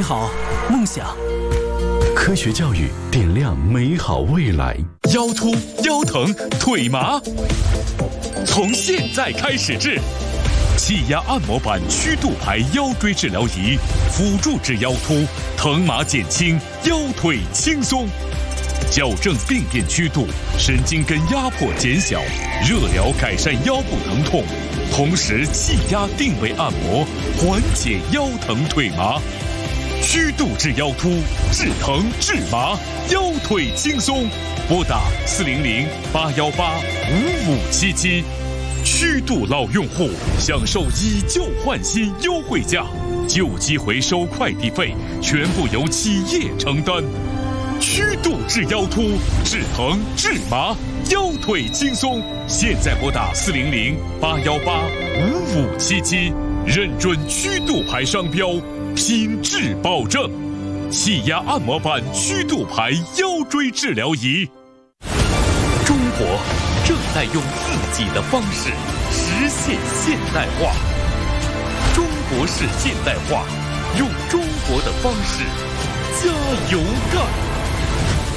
好梦想。 科学教育点亮美好未来。 腰突、腰疼、腿麻，从现在开始治。气压按摩板曲度牌腰椎治疗仪，辅助治腰突，疼麻减轻，腰腿轻松，矫正病变曲度，神经根压迫减小，热疗改善腰部疼痛，同时气压定位按摩，缓解腰疼腿麻。曲度治腰突，治疼治麻，腰腿轻松。拨打400-818-5577。曲度老用户享受以旧换新优惠价，旧机回收快递费全部由企业承担。曲度治腰突，治疼治麻，腰腿轻松。现在拨打400-818-5577，认准曲度牌商标，品质保证。气压按摩板曲度牌腰椎治疗仪。中国正在用自己的方式实现现代化。中国式现代化，用中国的方式加油干！